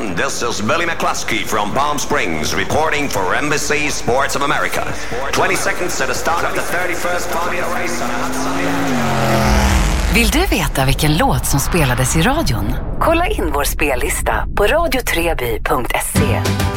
everyone. This is Billy McCluskey from Palm Springs reporting for NBC Sports of America. 20 seconds to the start of the 31st Formula race on a hot sunny afternoon. Vill du veta vilken låt som spelades i radion? Kolla in vår spellista på radio3by.se.